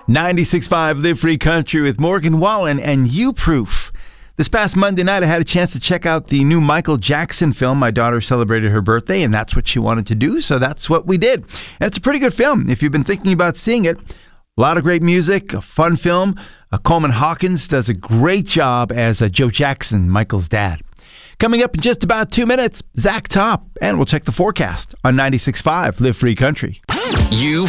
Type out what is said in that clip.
96.5 Live Free Country with Morgan Wallen and U-Proof. This past Monday night, I had a chance to check out the new Michael Jackson film. My daughter celebrated her birthday, and that's what she wanted to do, so that's what we did. And it's a pretty good film if you've been thinking about seeing it. A lot of great music, a fun film. Coleman Hawkins does a great job as Joe Jackson, Michael's dad. Coming up in just about 2 minutes, Zach Top, and we'll check the forecast on 96.5 Live Free Country.